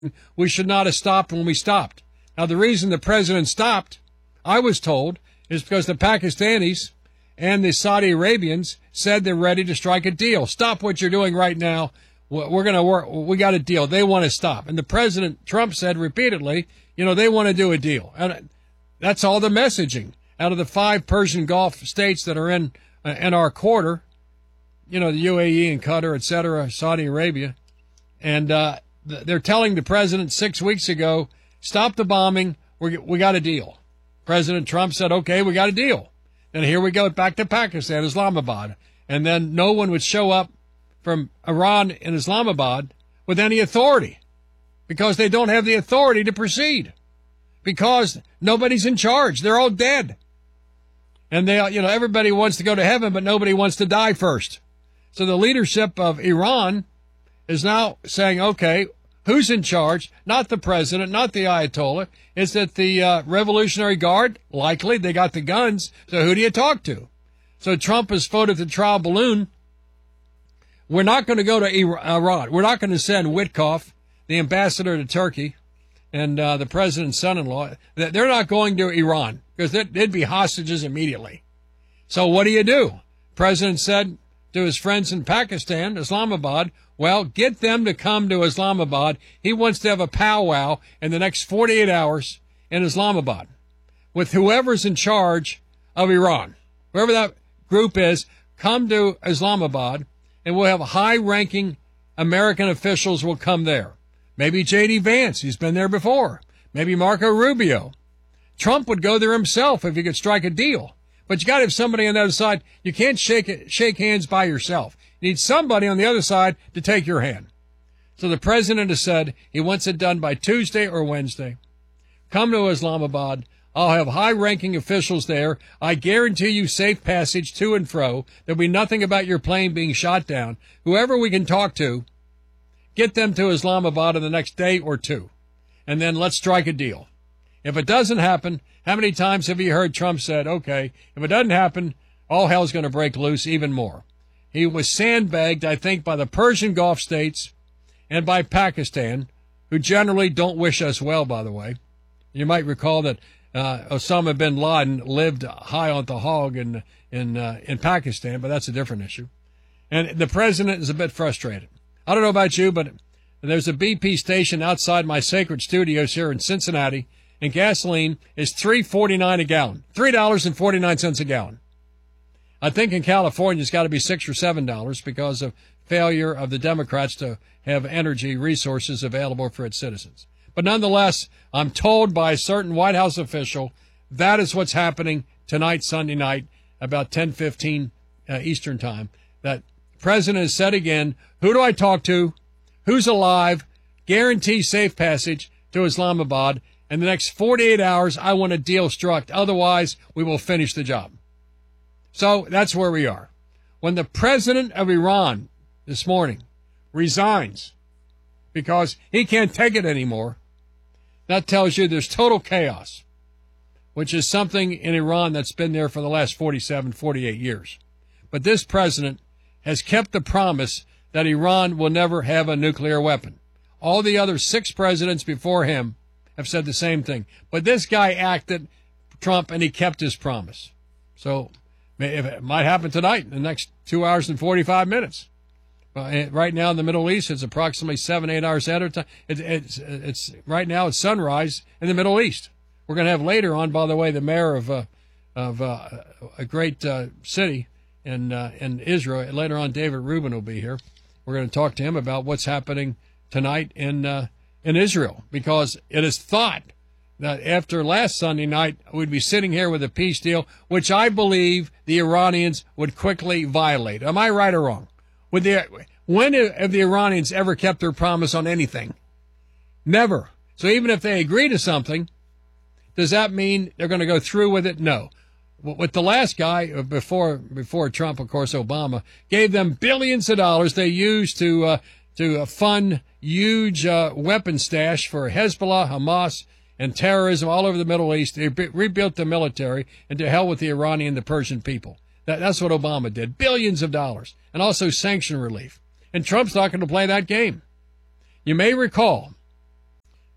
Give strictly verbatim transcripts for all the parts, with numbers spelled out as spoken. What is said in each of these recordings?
we should not have stopped when we stopped. Now, the reason the president stopped, I was told, is because the Pakistanis and the Saudi Arabians said they're ready to strike a deal. Stop what you're doing right now. We're going to work. We got a deal. They want to stop. And the president, Trump, said repeatedly, you know, they want to do a deal. And that's all the messaging out of the five Persian Gulf states that are in, uh, in our quarter, you know, the U A E and Qatar, et cetera, Saudi Arabia. And, uh, they're telling the president six weeks ago, stop the bombing. We we got a deal. President Trump said, okay, we got a deal. And here we go back to Pakistan, Islamabad. And then no one would show up from Iran in Islamabad with any authority because they don't have the authority to proceed because nobody's in charge. They're all dead. And they, you know, everybody wants to go to heaven, but nobody wants to die first. So the leadership of Iran is now saying, okay, who's in charge? Not the president, not the Ayatollah. Is it the uh, Revolutionary Guard? Likely. They got the guns. So who do you talk to? So Trump has floated the trial balloon. We're not going to go to Iran. We're not going to send Witkoff, the ambassador to Turkey, and uh, the president's son-in-law. They're not going to Iran because they'd be hostages immediately. So what do you do? President said to his friends in Pakistan, Islamabad, well, get them to come to Islamabad. He wants to have a powwow in the next forty-eight hours in Islamabad with whoever's in charge of Iran. Whoever that group is, come to Islamabad, and we'll have high-ranking American officials will come there. Maybe J D. Vance, he's been there before. Maybe Marco Rubio. Trump would go there himself if he could strike a deal. But you got to have somebody on the other side. You can't shake it, shake hands by yourself. You need somebody on the other side to take your hand. So the president has said he wants it done by Tuesday or Wednesday. Come to Islamabad. I'll have high-ranking officials there. I guarantee you safe passage to and fro. There'll be nothing about your plane being shot down. Whoever we can talk to, get them to Islamabad in the next day or two. And then let's strike a deal. If it doesn't happen, how many times have you heard Trump said, okay, if it doesn't happen, all hell's going to break loose even more. He was sandbagged, I think, by the Persian Gulf states and by Pakistan, who generally don't wish us well, by the way. You might recall that uh, Osama bin Laden lived high on the hog in in uh, in Pakistan, but that's a different issue. And the president is a bit frustrated. I don't know about you, but there's a B P station outside my sacred studios here in Cincinnati, and gasoline is three forty-nine a gallon, three dollars and forty-nine cents a gallon. I think in California it's got to be six or seven dollars because of failure of the Democrats to have energy resources available for its citizens. But nonetheless, I'm told by a certain White House official that is what's happening tonight, Sunday night, about ten fifteen uh, Eastern time. That the president has said again, who do I talk to? Who's alive? Guarantee safe passage to Islamabad. In the next forty-eight hours, I want a deal struck. Otherwise, we will finish the job. So that's where we are. When the president of Iran this morning resigns because he can't take it anymore, that tells you there's total chaos, which is something in Iran that's been there for the last forty-seven, forty-eight years. But this president has kept the promise that Iran will never have a nuclear weapon. All the other six presidents before him have said the same thing. But this guy acted, Trump, and he kept his promise. So it might happen tonight in the next two hours and forty-five minutes. Uh, right now in the Middle East, it's approximately seven, eight hours ahead of time. It, it's, it's, right now it's sunrise in the Middle East. We're going to have later on, by the way, the mayor of, uh, of, uh, a great, uh, city in, uh, in Israel. Later on, David Rubin will be here. We're going to talk to him about what's happening tonight in, uh, in Israel, because it is thought that after last Sunday night, we'd be sitting here with a peace deal, which I believe the Iranians would quickly violate. Am I right or wrong? Would the, when have the Iranians ever kept their promise on anything? Never. So even if they agree to something, does that mean they're going to go through with it? No. With the last guy, before before Trump, of course, Obama, gave them billions of dollars they used to uh, to fund huge uh, weapon stash for Hezbollah, Hamas, and terrorism all over the Middle East. They re- rebuilt the military, and to hell with the Iranian and the Persian people. That, that's what Obama did. Billions of dollars. And also sanction relief. And Trump's not going to play that game. You may recall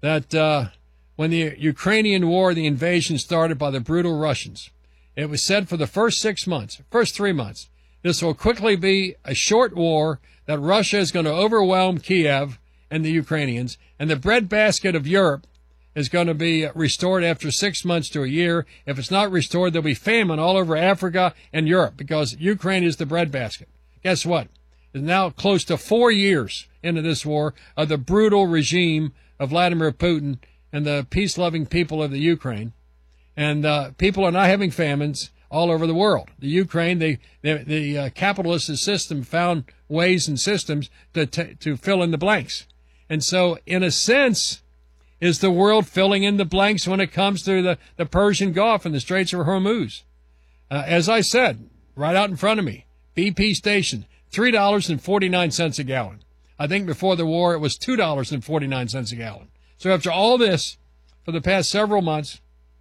that uh, when the Ukrainian war, the invasion started by the brutal Russians, it was said for the first six months, first three months, this will quickly be a short war, that Russia is going to overwhelm Kiev and the Ukrainians, and the breadbasket of Europe is going to be restored after six months to a year. If it's not restored, there'll be famine all over Africa and Europe because Ukraine is the breadbasket. Guess what? It's now close to four years into this war of the brutal regime of Vladimir Putin and the peace-loving people of the Ukraine. And uh, people are not having famines all over the world. The Ukraine, the the, the uh, capitalist system found ways and systems to t- to fill in the blanks. And so, in a sense, is the world filling in the blanks when it comes to the, the Persian Gulf and the Straits of Hormuz. Uh, as I said, right out in front of me, B P station, three dollars and forty-nine cents a gallon. I think before the war it was two dollars and forty-nine cents a gallon. So after all this, for the past several months,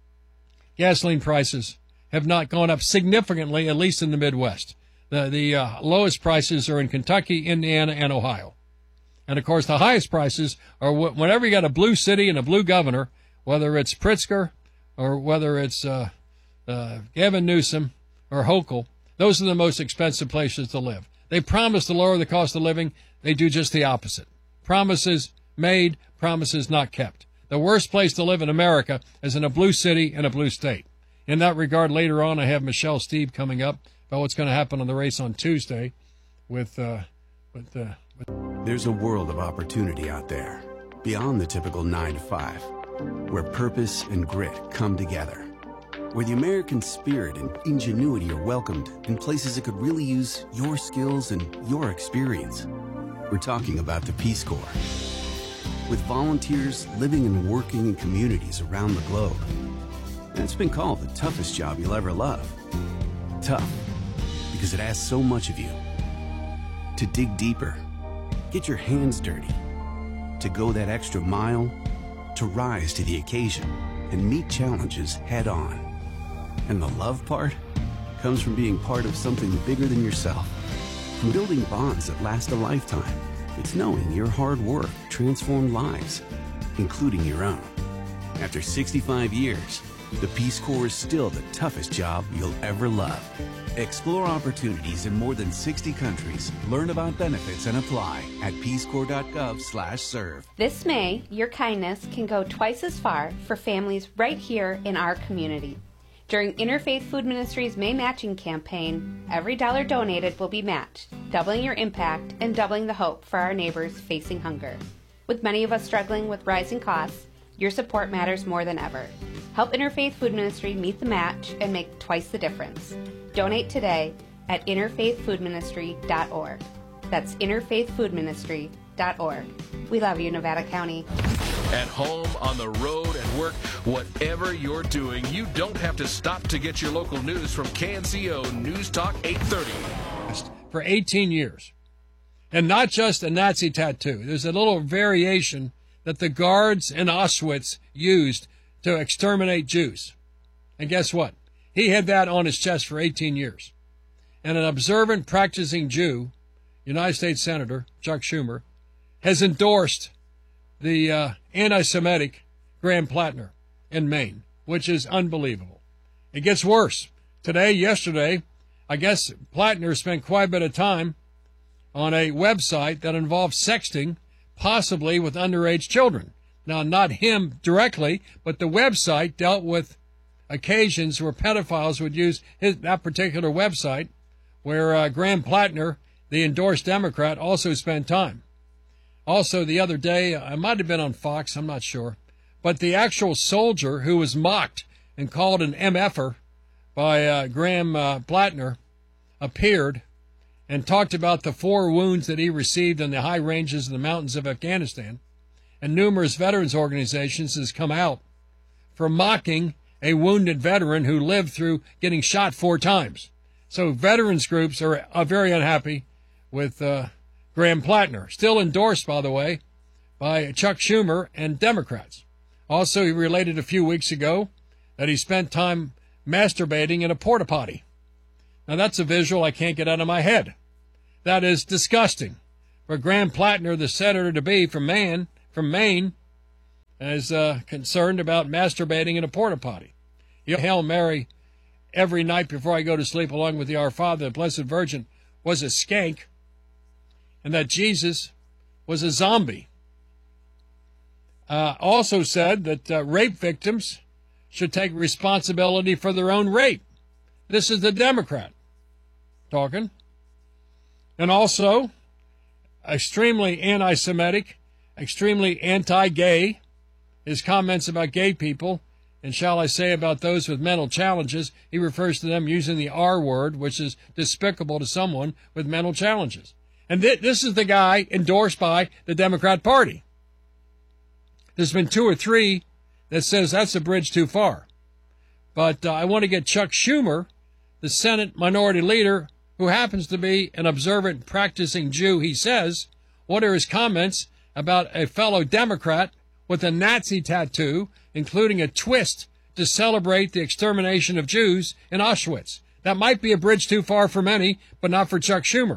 gasoline prices have not gone up significantly, at least in the Midwest. The, the uh, lowest prices are in Kentucky, Indiana, and Ohio. And, of course, the highest prices are wh- whenever you got a blue city and a blue governor, whether it's Pritzker or whether it's uh, uh, Gavin Newsom or Hochul, those are the most expensive places to live. They promise to lower the cost of living. They do just the opposite. Promises made, promises not kept. The worst place to live in America is in a blue city and a blue state. In that regard, later on, I have Michelle Steve coming up about what's going to happen on the race on Tuesday with, uh, with, uh, with... There's a world of opportunity out there, beyond the typical nine to five, where purpose and grit come together, where the American spirit and ingenuity are welcomed in places that could really use your skills and your experience. We're talking about the Peace Corps. With volunteers living and working in communities around the globe. And it's been called the toughest job you'll ever love. Tough, because it asks so much of you. To dig deeper, get your hands dirty, to go that extra mile, to rise to the occasion and meet challenges head on. And the love part comes from being part of something bigger than yourself, from building bonds that last a lifetime. It's knowing your hard work transformed lives, including your own. After sixty-five years, the Peace Corps is still the toughest job you'll ever love. Explore opportunities in more than sixty countries. Learn about benefits and apply at peacecorps.gov slash serve. This May, your kindness can go twice as far for families right here in our community. During Interfaith Food Ministry's May Matching Campaign, every dollar donated will be matched, doubling your impact and doubling the hope for our neighbors facing hunger. With many of us struggling with rising costs, your support matters more than ever. Help Interfaith Food Ministry meet the match and make twice the difference. Donate today at interfaith food ministry dot org. That's interfaith food ministry dot org. We love you, Nevada County. At home, on the road, at work, whatever you're doing, you don't have to stop to get your local news from K N C O News Talk eight thirty. For eighteen years. And not just a Nazi tattoo. There's a little variation that the guards in Auschwitz used to exterminate Jews. And guess what? He had that on his chest for eighteen years. And an observant, practicing Jew, United States Senator Chuck Schumer, has endorsed the uh, anti-Semitic Graham Plattner in Maine, which is unbelievable. It gets worse. Today, yesterday, I guess Plattner spent quite a bit of time on a website that involved sexting, possibly with underage children. Now, not him directly, but the website dealt with occasions where pedophiles would use his, that particular website, where uh, Graham Plattner, the endorsed Democrat, also spent time. Also, the other day, I might have been on Fox, I'm not sure, but the actual soldier who was mocked and called an M F-er by uh, Graham uh, Plattner appeared and talked about the four wounds that he received in the high ranges of the mountains of Afghanistan. And numerous veterans organizations has come out for mocking a wounded veteran who lived through getting shot four times. So veterans groups are, are very unhappy with uh, Graham Plattner, still endorsed, by the way, by Chuck Schumer and Democrats. Also, he related a few weeks ago that he spent time masturbating in a porta potty. Now, that's a visual I can't get out of my head. That is disgusting. For Graham Plattner, the senator-to-be from Maine, from Maine, is uh, concerned about masturbating in a porta potty. You know, Hail Mary every night before I go to sleep, along with the Our Father, the Blessed Virgin, was a skank, and that Jesus was a zombie. Uh, also said that uh, rape victims should take responsibility for their own rape. This is the Democrat talking. And also, extremely anti-Semitic, extremely anti-gay. His comments about gay people, and shall I say about those with mental challenges, he refers to them using the R word, which is despicable to someone with mental challenges. And th- this is the guy endorsed by the Democrat Party. There's been two or three that says that's a bridge too far. But uh, I want to get Chuck Schumer, the Senate Minority Leader, who happens to be an observant, practicing Jew, he says, what are his comments about a fellow Democrat with a Nazi tattoo, including a twist to celebrate the extermination of Jews in Auschwitz? That might be a bridge too far for many, but not for Chuck Schumer.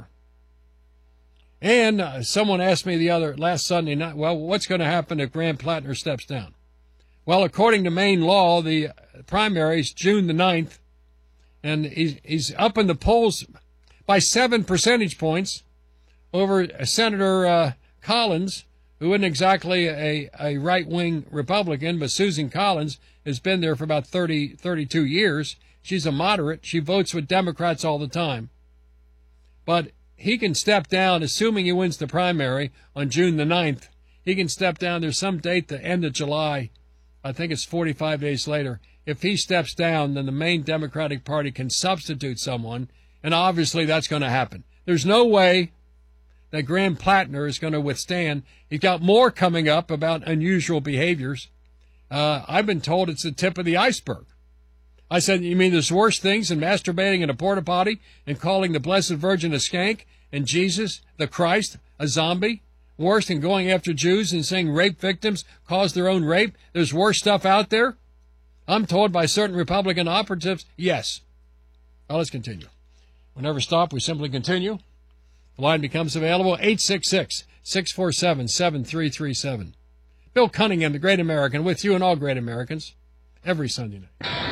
And uh, someone asked me the other last Sunday night, well, what's going to happen if Graham Plattner steps down? Well, according to Maine law, the primary is June the ninth, and he's, he's up in the polls by seven percentage points over Senator uh, Collins, who isn't exactly a, a right-wing Republican, but Susan Collins has been there for about thirty, thirty-two years. She's a moderate. She votes with Democrats all the time. But he can step down, assuming he wins the primary on June the ninth. He can step down. There's some date, the end of July. I think it's forty-five days later. If he steps down, then the main Democratic Party can substitute someone, and obviously that's going to happen. There's no way that Graham Plattner is going to withstand. He's got more coming up about unusual behaviors. Uh, I've been told it's the tip of the iceberg. I said, you mean there's worse things than masturbating in a porta potty and calling the Blessed Virgin a skank and Jesus, the Christ, a zombie? Worse than going after Jews and saying rape victims caused their own rape? There's worse stuff out there? I'm told by certain Republican operatives, yes. Well, let's continue. We'll never stop. We simply continue. The line becomes available, eight six six, six four seven, seven three three seven. Bill Cunningham, the Great American, with you and all great Americans, every Sunday night.